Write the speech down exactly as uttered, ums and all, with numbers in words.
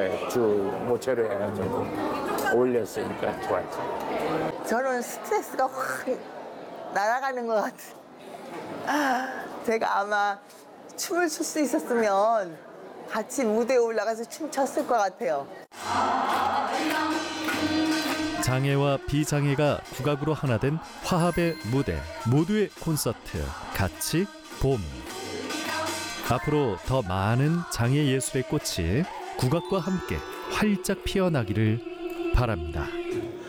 이렇게 쭉 모처리 해가지고 올렸으니까 좋았죠. 저는 스트레스가 확 날아가는 것 같아요. 아, 제가 아마 춤을 출 수 있었으면 같이 무대에 올라가서 춤췄을 것 같아요. 장애와 비장애가 국악으로 하나 된 화합의 무대, 모두의 콘서트, 같이 봄. 앞으로 더 많은 장애 예술의 꽃이 국악과 함께 활짝 피어나기를 바랍니다.